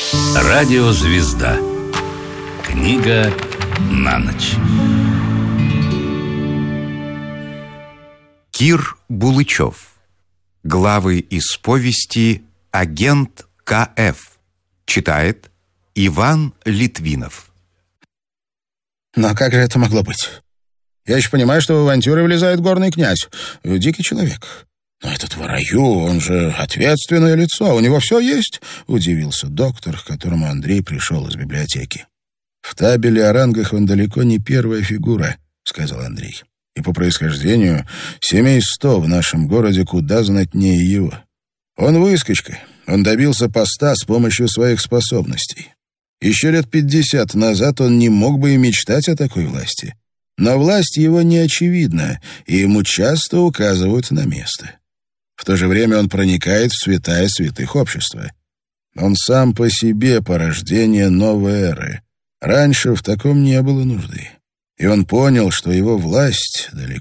Радиозвезда. Книга на ночь. Кир Булычев. Главы из повести «Агент К.Ф.». Читает Иван Литвинов. Но как же это могло быть? Я еще понимаю, что в авантюры влезает горный князь. Дикий человек. Но этот Воробью, он же ответственное лицо. У него все есть? Удивился доктор, к которому Андрей пришел из библиотеки. В табеле о рангах он далеко не первая фигура, сказал Андрей. И по происхождению семей 100 в нашем городе куда знатнее его. Он выскочка. Он добился поста с помощью своих способностей. Еще лет 50 назад он не мог бы и мечтать о такой власти. Но власть его не очевидна, и ему часто указывают на место. В то же время он проникает в святая святых общества. Он сам по себе порождение новой эры. Раньше в таком не было нужды. И он понял, что его власть далеко